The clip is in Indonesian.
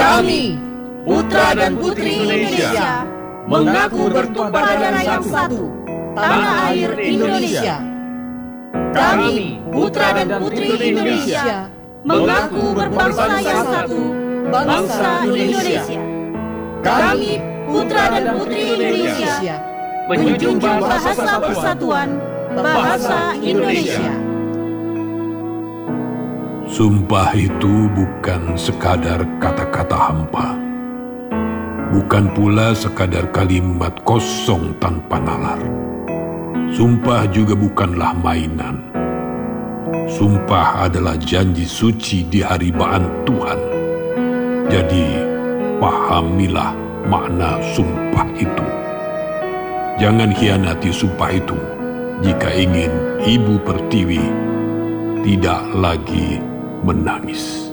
Kami, putra dan putri Indonesia, mengaku bertumpah darah yang satu, tanah air Indonesia. Kami, putra dan putri Indonesia, mengaku berbangsa yang satu, bangsa Indonesia. Kami, putra dan putri Indonesia, menjunjung bahasa persatuan, bahasa Indonesia. Sumpah itu bukan sekadar kata-kata hampa, bukan pula sekadar kalimat kosong tanpa nalar. Sumpah juga bukanlah mainan. Sumpah adalah janji suci di haribaan Tuhan. Jadi, pahamilah makna sumpah itu. Jangan hianati sumpah itu jika ingin Ibu Pertiwi tidak lagi menangis.